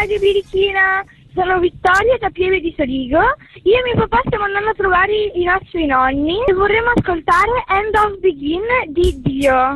Radio Birichina, sono Vittoria da Pieve di Sorigo. Io e mio papà stiamo andando a trovare i nostri nonni e vorremmo ascoltare End of Begin di Dio.